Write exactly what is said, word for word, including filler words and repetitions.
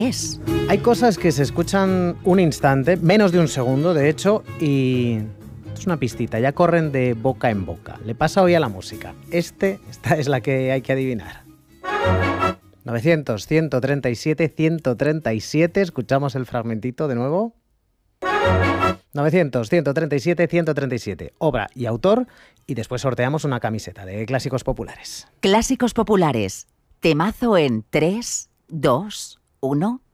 es. Hay cosas que se escuchan un instante, menos de un segundo, de hecho, y es una pistita, ya corren de boca en boca. Le pasa hoy a la música. Este, esta es la que hay que adivinar. novecientos, ciento treinta y siete, ciento treinta y siete, escuchamos el fragmentito de nuevo. novecientos, ciento treinta y siete, ciento treinta y siete, obra y autor, y después sorteamos una camiseta de Clásicos Populares. Clásicos Populares, temazo en tres, dos, uno...